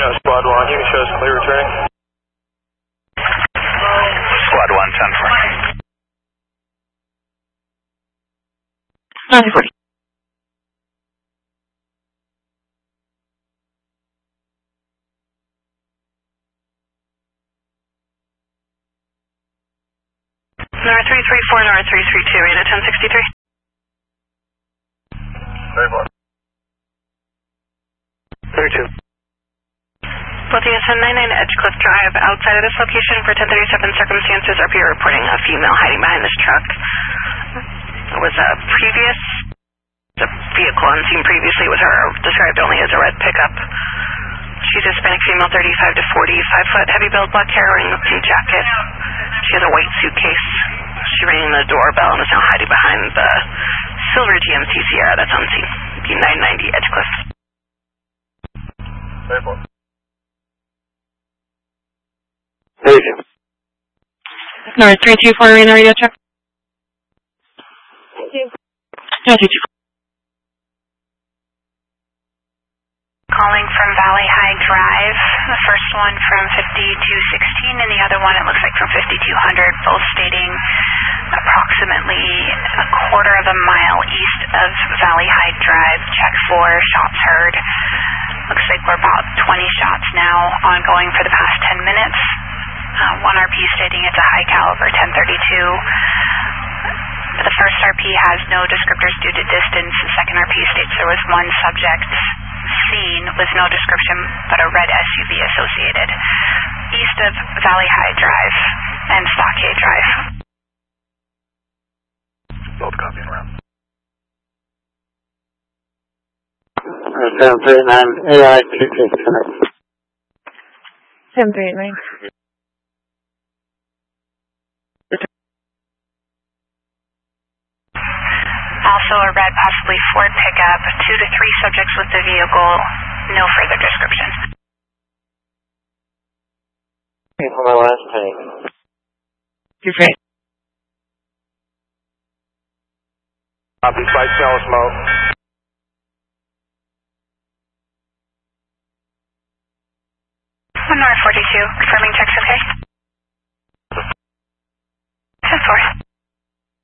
Squad 1, you can show us clear returning. Squad 1, 10-4. 940. North 334, North 332, radar 1063. Very well. 32. Looking at 1099 Edgecliff Drive, outside of this location for 1037 circumstances, RP reporting a female hiding behind this truck. It was a vehicle unseen previously with her, described only as a red pickup. She's a Hispanic female, 35 to 40, 5 foot, heavy build, black hair, wearing a pink jacket. She has a white suitcase. She rang the doorbell and is now hiding behind the silver GMC Sierra that's unseen. D990 Edgecliff. Very well. 32. North 324, radio check. 2. No, 22. Calling from Valley High Drive, the first one from 5216 and the other one it looks like from 5200, both stating approximately a quarter of a mile east of Valley High Drive. Check for shots heard. Looks like we're about 20 shots now, ongoing for the past 10 minutes. One RP stating it's a high caliber 1032. The first RP has no descriptors due to distance. The second RP states there was one subject seen with no description but a red SUV associated east of Valley High Drive and Stockade Drive. Both copy around. 739 AI 269. 739. Also a red, possibly Ford pickup, 2 to 3 subjects with the vehicle, no further description. For my last tank. You're great. Copy, sight, smell, smoke. North 42, confirming checks okay.